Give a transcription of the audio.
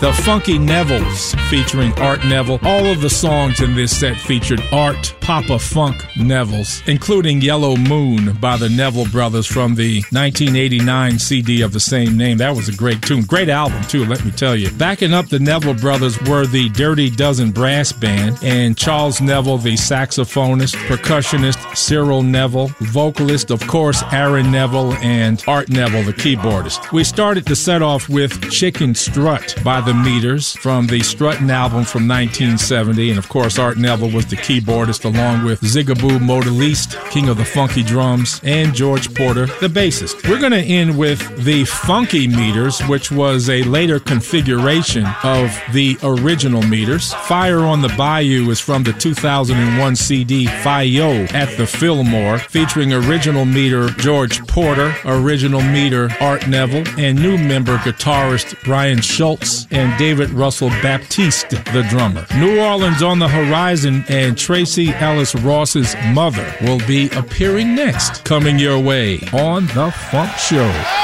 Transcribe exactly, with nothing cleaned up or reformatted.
The Funky Neville's featuring Art Neville. All of the songs in this set featured Art Papa Funk Neville's, including Yellow Moon by the Neville Brothers from the nineteen eighty-nine C D of the same name. That was a great tune. Great album, too, let me tell you. Backing up the Neville Brothers were the Dirty Dozen Brass Band and Charles Neville, the saxophonist, percussionist, Cyril Neville, vocalist, of course, Aaron Neville, and Art Neville, the keyboardist. We started the set off with Chicken Strut by the Meters from the Struttin' album from nineteen seventy, and of course Art Neville was the keyboardist along with Zigaboo Modaliste, king of the funky drums, and George Porter, the bassist. We're going to end with the Funky Meters, which was a later configuration of the original Meters. Fire on the Bayou is from the two thousand one C D Fi-Yo at the Fillmore, featuring original meter George Porter, original meter Art Neville, and new member guitarist Brian Schultz and David Russell Baptiste, the drummer. New Orleans on the Horizon and Tracy Ellis Ross's mother will be appearing next, coming your way on The Funk Show.